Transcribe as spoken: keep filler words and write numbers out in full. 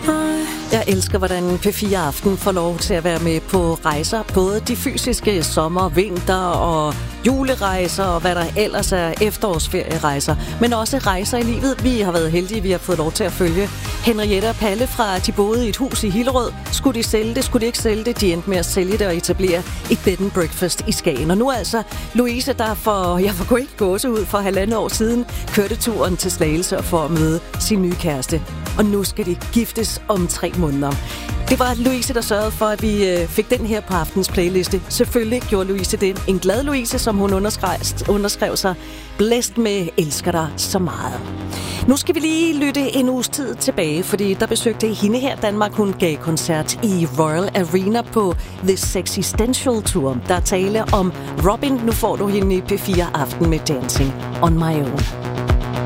Jeg elsker, hvordan P fire Aften får lov til at være med på rejser. Både de fysiske sommer, vinter og julerejser og hvad der ellers er efterårsferierejser. Men også rejser i livet. Vi har været heldige, vi har fået lov til at følge Henriette og Palle fra, de boede i et hus i Hillerød. Skulle de sælge det? Skulle de ikke sælge det? De endte med at sælge det og etablere et bed and breakfast i Skagen. Og nu altså Louise, der for, jeg får ikke gåse ud for halvandet år siden, kørte turen til Slagelse og for at møde sin nye kæreste. Og nu skal de giftes om tre måneder. Det var Louise, der sørgede for, at vi øh, fik den her på aftens playliste. Selvfølgelig gjorde Louise det. En glad Louise, som hun underskrev, underskrev sig. Blæst med elsker dig så meget. Nu skal vi lige lytte en uges tid tilbage, fordi der besøgte hende her Danmark. Hun gav koncert i Royal Arena på The Sexistential Tour. Der er tale om Robin. Nu får du hende i P fire Aften med Dancing on My Own.